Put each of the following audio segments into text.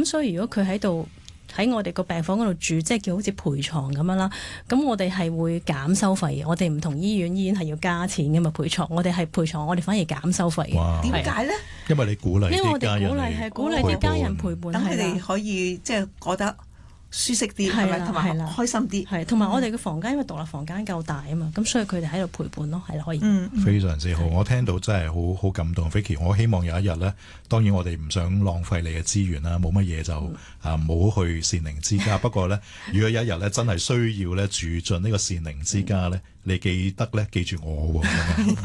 咁所以如果佢喺我哋個病房嗰度住，即係叫好似陪床咁樣啦。咁我哋係會減收費嘅。我哋唔同醫院係要加錢嘅嘛，陪床。我哋係陪床，我哋反而減收費嘅。 點解咧？ 因為你鼓勵啲家人， 因為我哋鼓勵啲家人陪伴， 等佢哋可以即係覺得舒適啲，係咪？同埋開心啲。 係，同埋我哋嘅房間因為獨立房間夠大啊嘛，咁所以佢哋喺度陪伴咯，係啦，可以。 非常之好，我聽到真係好感動 ，Vicky。我希望有一日呢，當然我哋唔想浪費你嘅資源啦，冇乜嘢就唔好去善寧之家。不過呢，如果有一日呢，真係需要呢住進呢個善寧之家呢，你記得呢，記住我喎。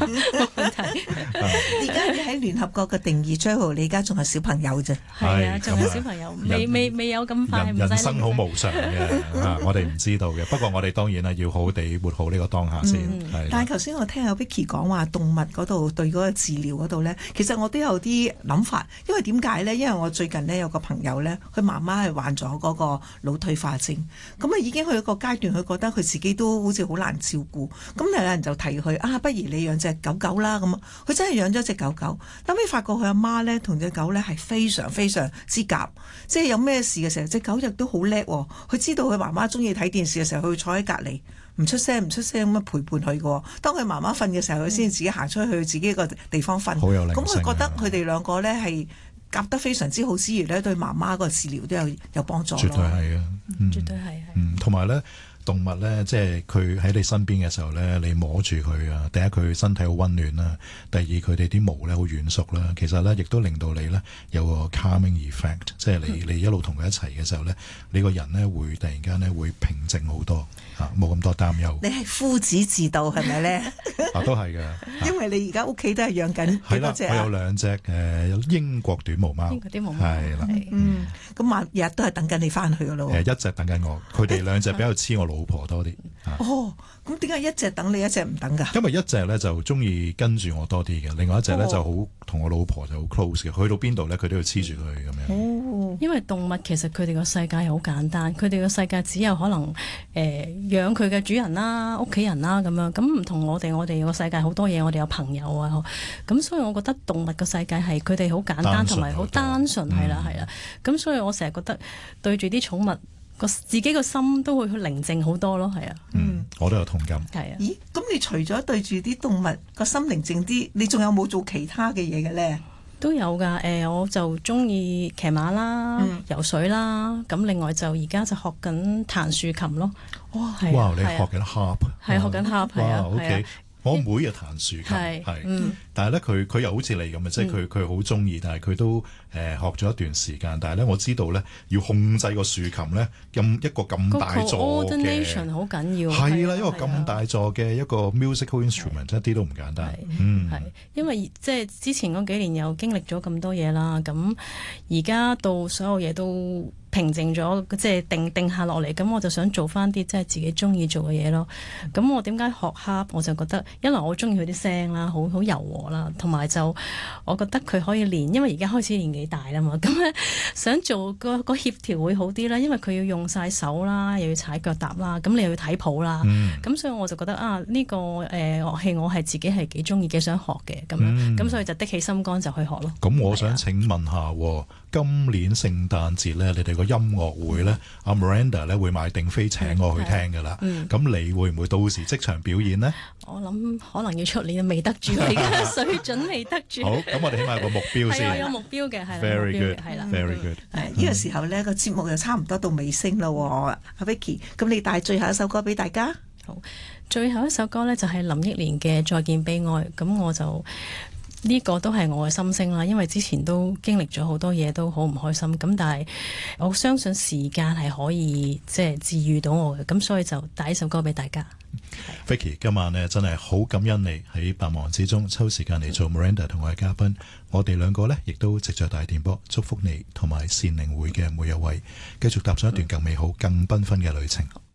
而家你喺聯合國嘅定義，Joel，你而家仲係小朋友啫。 係啊，仲係小朋友，未有咁快。 人生好無常嘅，我哋唔知道嘅。不過我哋當然要好好地活好呢個當下先。 但係頭先我聽阿 Vicky 講話動物嗰度對嗰個治療嗰度呢，其實我都有啲諗法。因為點解呢？因為我最近呢有個朋友呢，佢媽媽係患咗嗰個腦退化症，咁啊已經去一個階段，佢覺得佢自己都好似好難照顧。咁有人就提佢不如你養隻狗狗啦。咁佢真係養咗隻狗狗，後尾發覺佢阿媽呢同隻狗呢係非常非常之夾，即係有咩事嘅時候，隻狗亦都好叻。佢知道佢媽媽中意睇電視嘅時候，佢會坐喺隔離唔出聲咁樣陪伴佢嘅。當佢媽媽瞓嘅時候，佢先自己行出去自己個地方瞓。 好有靈性。 咁佢覺得佢哋兩個呢係夾得非常之好之餘呢，對媽媽個治療都有幫助咯。 絕對係啊， 絕對係。 同埋呢。動物呢，即係佢喺你身邊嘅時候呢，你摸住佢啊，第一佢身體好溫暖啦，第二佢哋啲毛呢好軟熟啦，其實呢，亦都令到你呢有個 calming effect， 即係你一路同佢一齊嘅時候呢，你個人呢會突然間呢會平靜好多冇咁多擔憂。 你係夫子自道係咪呢？ 都係嘅。 因為你而家屋企都係養緊幾多隻？ 我有2隻英國短毛貓。 英國短毛貓係啦。 咁日日都係等緊你翻去噶咯。 一隻等緊我，佢哋2隻比較黐我老婆多啲。 咁點解一隻等你，一隻唔等㗎？ 因為一隻咧就中意跟住我多啲嘅，另外一隻咧就好同我老婆就好 close 嘅，去到邊度咧佢都要黐住佢咁樣。 因為動物其實佢哋個世界係好簡單，佢哋個世界只有可能養佢嘅主人啦、屋企人啦咁樣，咁唔同我哋個世界好多嘢，我哋有朋友啊，咁所以我覺得動物個世界係佢哋好簡單同埋好單純，係啦，咁所以我成日覺得對住啲寵物，自己個心都會去寧靜好多咯，係啊。 我都有同感。 係啊。 咦？咁你除咗對住啲動物個心寧靜啲，你仲有冇做其他嘅嘢嘅咧？ 都有㗎。我就中意騎馬啦、游水啦。咁另外就而家就學緊彈豎琴咯。 哇！你學緊 harp？ 係學緊 harp， 係啊。 OK。我妹又彈豎琴，但係咧佢又好似你咁嘅，即係佢好中意，但係佢都學咗一段時間。但係咧我知道咧要控制個豎琴咧，一個咁大座嘅 coordination 好緊要。 係啦，一個咁大座嘅一個 musical instrument 一啲都唔簡單。 係因為即係之前嗰幾年又經歷咗咁多嘢啦，咁而家到所有嘢都平靜咗，即係定下落嚟，咁我就想做翻啲即係自己中意做嘅嘢咯。咁我點解學harp？我就覺得一來我中意佢啲聲啦，好柔和啦，同埋就我覺得佢可以練，因為而家開始年紀大啦嘛，咁咧想做個協調會好啲啦，因為佢要用晒手啦，又要踩腳踏啦，咁你又要睇譜啦，咁所以我就覺得呢個樂器我係自己係幾中意幾想學嘅，咁所以就的起心肝就去學咯。 咁我想請問下，今年聖誕節咧，你哋個音樂會咧，阿 Miranda 咧會買定飛請我去聽㗎啦。咁你會唔會到時即場表演呢？ 我諗可能要出年未得住，而家水準未得住。 好，咁我哋起碼有個目標先。 係有目標嘅，係啦。 Very good， 係啦。 Very good。 呢個時候呢個節目又差唔多到尾聲啦，阿 Vicky，咁你帶最後一首歌俾大家。 好，最後一首歌呢就係林憶蓮嘅《再見悲哀》，咁我就。呢個都係我嘅心聲啦，因為之前都經歷咗好多嘢，都好唔開心。咁但係我相信時間係可以即係治癒到我嘅，咁所以就帶一首歌俾大家。 Vicky， 今晚呢真係好感恩你喺百忙之中抽時間嚟做 Miranda 同我嘅嘉賓。我哋兩個呢亦都藉着大電波祝福你同埋善寧會嘅每一位，繼續踏上一段更美好、更繽紛嘅旅程。